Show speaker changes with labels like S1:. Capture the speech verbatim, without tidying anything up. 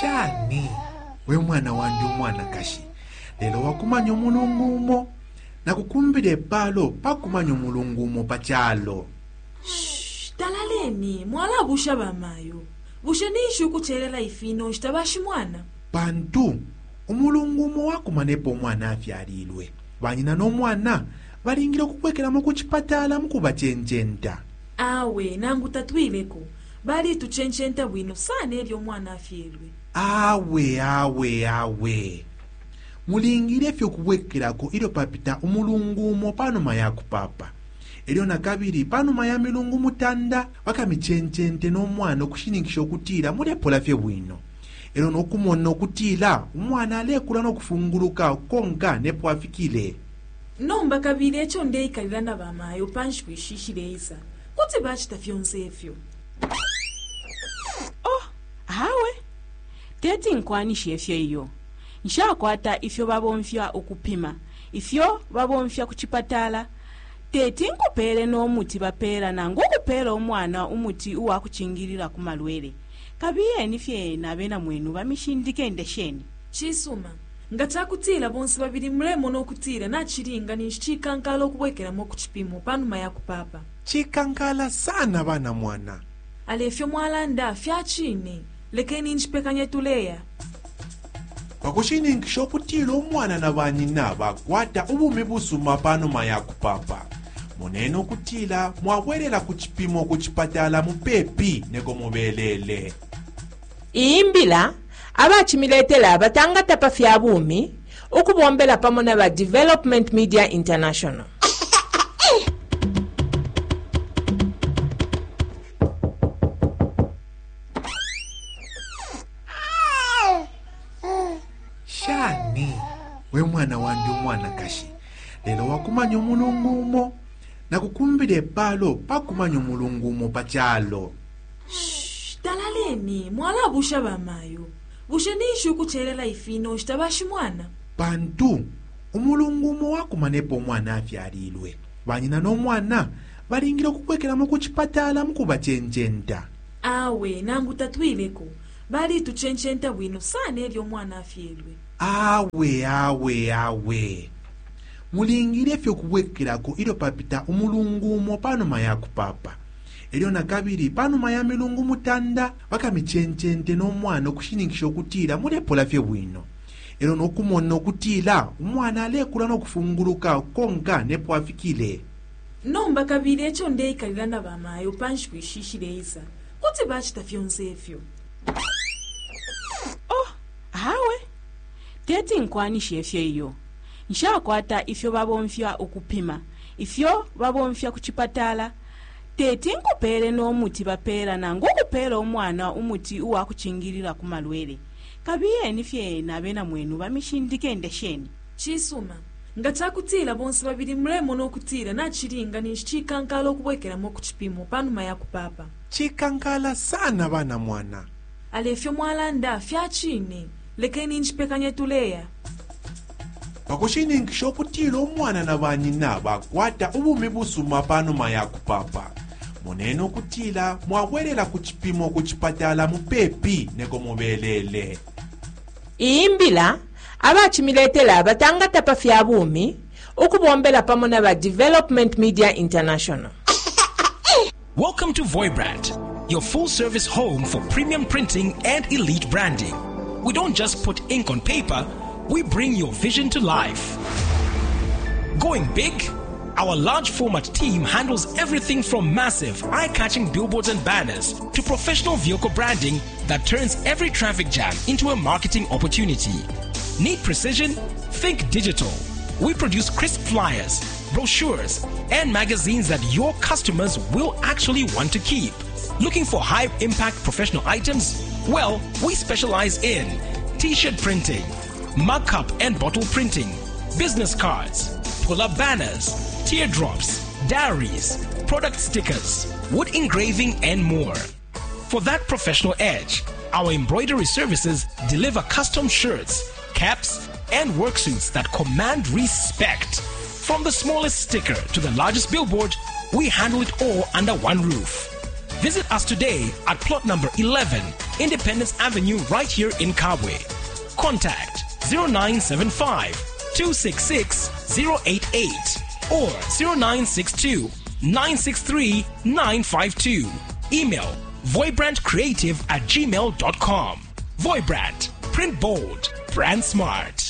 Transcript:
S1: Shani, we mwana wanje omwana kashi. Lelo wakumanya omulungumo. Nakukumbira ebbalo pakumanya omulungumo pakyalo.
S2: Shh, talaleni, mwala busha bamayo. Busha nishu kucherera ifino shtabashi mwana.
S1: Bantu, omulungumo wakumanepo omwana afyalilwe. Banyina n'omwana balingira okukwekeramu ku kipatala mukuba chenchenta.
S2: Awe, nangu tatwileko. Bali tuchenchenta bwino sana eryo omwana afyelwe.
S1: Awe, awe, awe. Mulingire fyo kubwekerako ilo papita omulungumo panuma yaku papa. Elyo nakabiri panuma ya milungu mutanda wakamichenchente n'omwana okushinikisha okutira mulepola fye bwino. Elyo n'okumona okutira omwana alekula n'okufunguluka konka nepwafikile.
S2: Nomba kabiri ekyo ndeikalira n'abamayo panshi kwishishireza. Kuti bachita fyonse efyo.
S3: Oh, hawe. Teti nkwanisha efyo iyo. Nshakwata ifyo babonfya okupima. Ifyo babonfya kuchipatala. Teti nkupere n'omuti bapera nangu okupera omwana umuti uwa kuchingirira kumalwere. Kabiye nifye nabena mwenu bamishindike ndesheni.
S2: Chisuma. Ngatakutira bonse babiri mremo n'okutira nachiringa nishikankala okubwekeramu okuchipimo panuma yaku papa.
S1: Chikankala sana bana mwana.
S2: Alefyo mwalanda fyachine. Lekeni nchipekanye tuleya.
S1: Pakushinikisha okutira omwana na banyina bakwata obumi busuma panuma yaku papa. Munene okutira mwabwerera ku kipimo ku kipatala mupepi neko mubelele.
S4: Imbila abachimiletela abatangata pa fyabumi okubombela pamona ba Development Media International.
S1: Shani, we mwana wanje omwana kashi. Lelo wakumanya omulungumo. Nakukumbira ebbalo pakumanya omulungumo pakyalo.
S2: Shh, talaleni, mwala busha bamayo. Busha nishu kucherera ifino shtabashi mwana.
S1: Bantu, omulungumo wakumanepo omwana afyalilwe. Banyina n'omwana balingira okukwekeramu ku kipatala mukuba chenchenta.
S2: Awe, nangu tatwileko. Bali tuchenchenta bwino sana eryo omwana afyelwe.
S1: Awe, awe, awe. Mulingire fyo kubwekerako ilo papita omulungumo panuma yaku papa. Elyo nakabiri panuma ya milungu mutanda wakamichenchente n'omwana okushinikisha okutira mulepola fye bwino. Elyo n'okumona okutira omwana alekula n'okufunguluka konka nepwafikile.
S2: Nomba kabiri ekyo ndeikalira n'abamayo panshi kwishishireza. Kuti bachita fyonse efyo.
S3: Oh, hawe. Teti nkwanisha efyo iyo. Nshakwata ifyo babonfya okupima. Ifyo babonfya kuchipatala. Teti nkupere n'omuti bapera nangu okupera omwana umuti uwa kuchingirira kumalwere. Kabiye nifye nabena mwenu bamishindike ndesheni.
S2: Chisuma. Ngatakutira bonse babiri mremo n'okutira nachiringa nishikankala okubwekeramu okuchipimo panuma yaku papa.
S1: Chikankala sana bana mwana.
S2: Alefyo mwalanda fyachine. Lekeni nchipekanye tuleya.
S1: Pakushinikisha okutira omwana na banyina bakwata obumi busuma panuma yaku papa. Munene okutira mwabwerera ku kipimo ku kipatala mupepi neko mubelele.
S4: Imbila abachimiletela abatangata pa fyabumi okubombela pamona ba Development Media International.
S5: Welcome to Voibrand, your full-service home for premium printing and elite branding. We don't just put ink on paper, we bring your vision to life. Going big? Our large format team handles everything from massive, eye-catching billboards and banners to professional vehicle branding that turns every traffic jam into a marketing opportunity. Need precision? Think digital. We produce crisp flyers, brochures, and magazines that your customers will actually want to keep. Looking for high-impact professional items? Well, we specialize in t-shirt printing, mug cup and bottle printing, business cards, pull-up banners, teardrops, diaries, product stickers, wood engraving, and more. For that professional edge, our embroidery services deliver custom shirts, caps, and worksuits that command respect. From the smallest sticker to the largest billboard, we handle it all under one roof. Visit us today at plot number eleven, Independence Avenue, right here in Kabwe. Contact zero nine seven five, two six six, zero eight eight or zero nine six two, nine six three, nine five two. Email voibrandcreative at gmail dot com. Voibrand, print bold, brand smart.